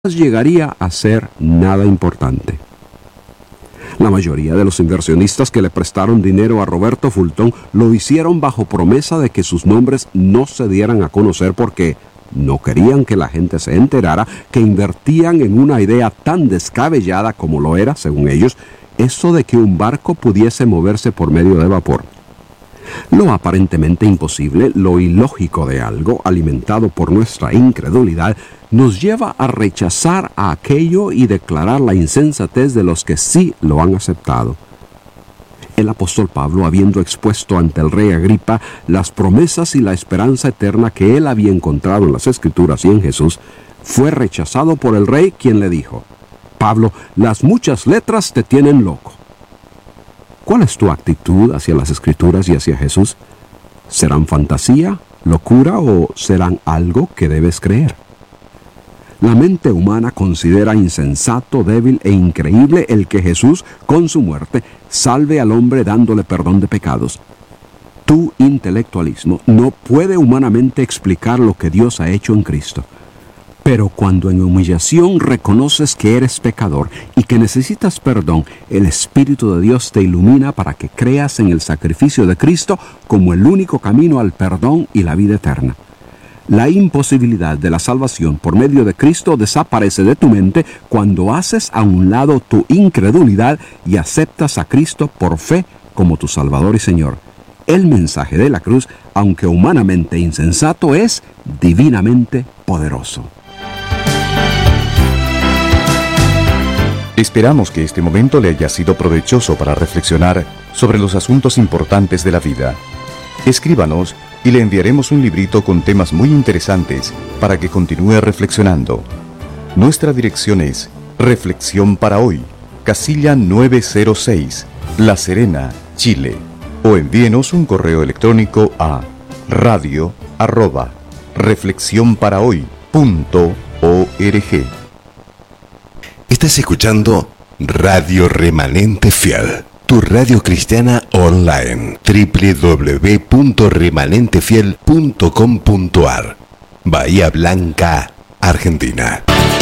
llegaría a ser nada importante. La mayoría de los inversionistas que le prestaron dinero a Roberto Fulton lo hicieron bajo promesa de que sus nombres no se dieran a conocer porque no querían que la gente se enterara que invertían en una idea tan descabellada como lo era, según ellos, eso de que un barco pudiese moverse por medio de vapor. Lo aparentemente imposible, lo ilógico de algo, alimentado por nuestra incredulidad, nos lleva a rechazar a aquello y declarar la insensatez de los que sí lo han aceptado. El apóstol Pablo, habiendo expuesto ante el rey Agripa las promesas y la esperanza eterna que él había encontrado en las Escrituras y en Jesús, fue rechazado por el rey, quien le dijo: Pablo, las muchas letras te tienen loco. ¿Cuál es tu actitud hacia las Escrituras y hacia Jesús? ¿Serán fantasía, locura o serán algo que debes creer? La mente humana considera insensato, débil e increíble el que Jesús, con su muerte, salve al hombre dándole perdón de pecados. Tu intelectualismo no puede humanamente explicar lo que Dios ha hecho en Cristo. Pero cuando en humillación reconoces que eres pecador y que necesitas perdón, el Espíritu de Dios te ilumina para que creas en el sacrificio de Cristo como el único camino al perdón y la vida eterna. La imposibilidad de la salvación por medio de Cristo desaparece de tu mente cuando haces a un lado tu incredulidad y aceptas a Cristo por fe como tu Salvador y Señor. El mensaje de la cruz, aunque humanamente insensato, es divinamente poderoso. Esperamos que este momento le haya sido provechoso para reflexionar sobre los asuntos importantes de la vida. Escríbanos y le enviaremos un librito con temas muy interesantes para que continúe reflexionando. Nuestra dirección es Reflexión para Hoy, casilla 906, La Serena, Chile. O envíenos un correo electrónico a radio@reflexionparahoy.org. Estás escuchando Radio Remanente Fiel, tu radio cristiana online, www.remanentefiel.com.ar, Bahía Blanca, Argentina.